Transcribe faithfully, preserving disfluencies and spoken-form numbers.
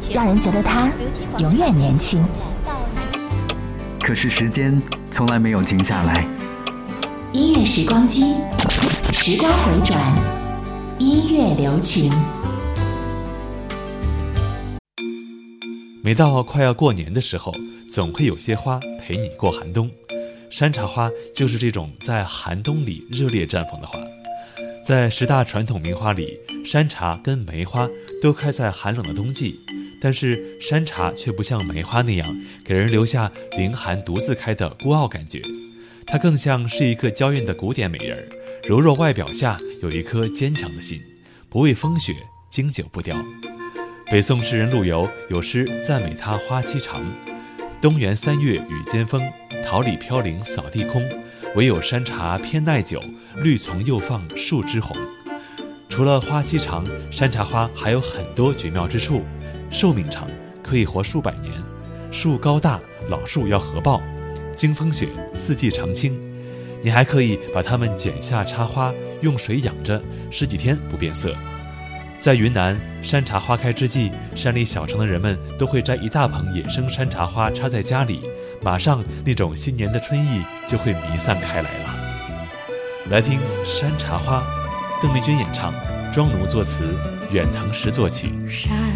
让人觉得它永远年轻。 可是时间从来没有停下来。 音乐时光机，时光回转，音乐留情。 每到快要过年的时候，总会有些花陪你过寒冬。山茶花就是这种在寒冬里热烈绽放的花。在十大传统名花里，山茶跟梅花都开在寒冷的冬季，但是山茶却不像梅花那样给人留下凌寒独自开的孤傲感觉，它更像是一个娇艳的古典美人，柔弱外表下有一颗坚强的心，不畏风雪，经久不凋。北宋诗人陆游有诗赞美它花期长，东园三月雨尖风，桃李飘零扫地空，唯有山茶偏耐久，绿丛又放树枝红。除了花期长，山茶花还有很多绝妙之处。寿命长，可以活数百年；树高大，老树要合抱；经风雪，四季常青。你还可以把它们剪下插花，用水养着，十几天不变色。在云南，山茶花开之际，山里小城的人们都会摘一大捧野生山茶花插在家里，马上那种新年的春意就会弥散开来了。来听《山茶花》，邓丽君演唱，庄奴作词，远藤石作曲。